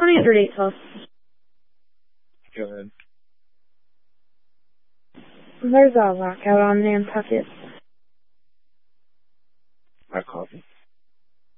108 plus. Go ahead. There's a lockout on Nantucket.